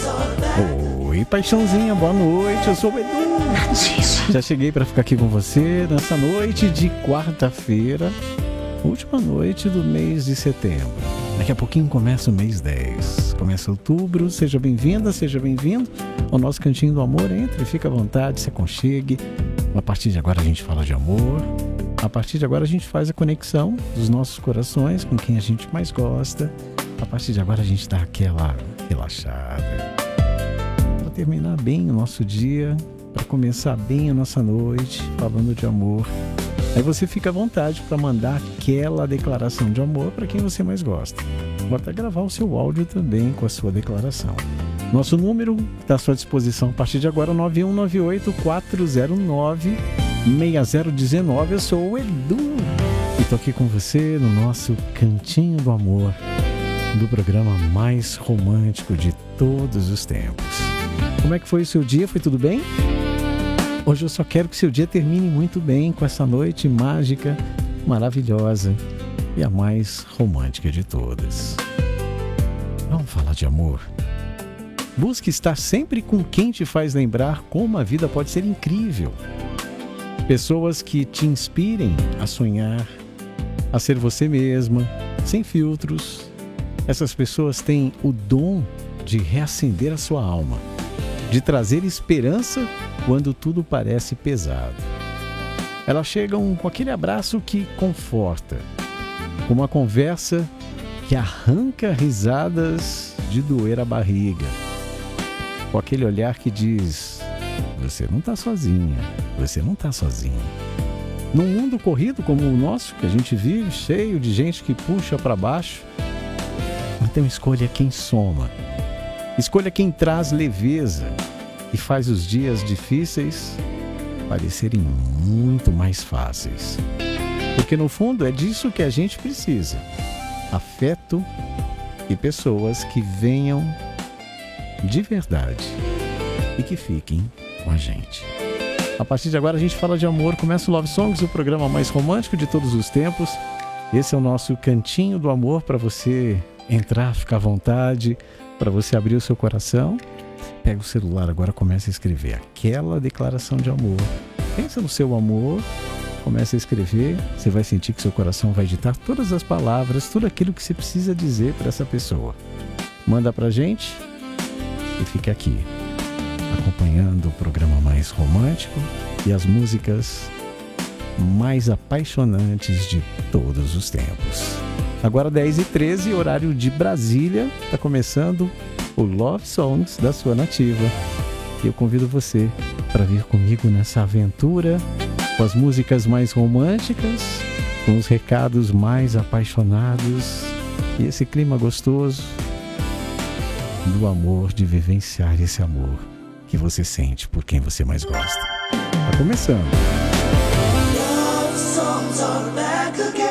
Oi, paixãozinha, boa noite, eu sou o Edu. Já cheguei para ficar aqui com você nessa noite de quarta-feira, última noite do mês de setembro. Daqui a pouquinho começa o mês 10, começa outubro. Seja bem-vinda, seja bem-vindo ao nosso Cantinho do Amor. Entre, fica à vontade, se aconchegue. A partir de agora a gente fala de amor. A partir de agora a gente faz a conexão dos nossos corações com quem a gente mais gosta. A partir de agora a gente dá aquela relaxada. Para terminar bem o nosso dia, para começar bem a nossa noite, falando de amor. Aí você fica à vontade para mandar aquela declaração de amor para quem você mais gosta. Vou até gravar o seu áudio também com a sua declaração. Nosso número está à sua disposição a partir de agora, 9198-409-6019. Eu sou o Edu e estou aqui com você no nosso Cantinho do Amor, do programa mais romântico de todos os tempos. Como é que foi o seu dia? Foi tudo bem? Hoje eu só quero que seu dia termine muito bem com essa noite mágica, maravilhosa e a mais romântica de todas. Vamos falar de amor? Busque estar sempre com quem te faz lembrar como a vida pode ser incrível. Pessoas que te inspirem a sonhar, a ser você mesma, sem filtros. Essas pessoas têm o dom de reacender a sua alma, de trazer esperança quando tudo parece pesado. Elas chegam com aquele abraço que conforta, com uma conversa que arranca risadas de doer a barriga, com aquele olhar que diz: você não está sozinha, você não está sozinho. Num mundo corrido como o nosso, que a gente vive, cheio de gente que puxa para baixo, então escolha quem soma, escolha quem traz leveza e faz os dias difíceis parecerem muito mais fáceis. Porque no fundo é disso que a gente precisa: afeto e pessoas que venham de verdade e que fiquem com a gente. A partir de agora a gente fala de amor. Começa o Love Songs, o programa mais romântico de todos os tempos. Esse é o nosso Cantinho do Amor para você entrar, ficar à vontade, para você abrir o seu coração. Pega o celular agora, começa a escrever aquela declaração de amor. Pensa no seu amor, começa a escrever. Você vai sentir que seu coração vai ditar todas as palavras, tudo aquilo que você precisa dizer para essa pessoa. Manda pra gente e fica aqui, acompanhando o programa mais romântico e as músicas mais apaixonantes de todos os tempos. Agora 10h13, horário de Brasília, está começando o Love Songs da sua Nativa. E eu convido você para vir comigo nessa aventura com as músicas mais românticas, com os recados mais apaixonados e esse clima gostoso do amor, de vivenciar esse amor que você sente por quem você mais gosta. Tá começando. Love songs are back again.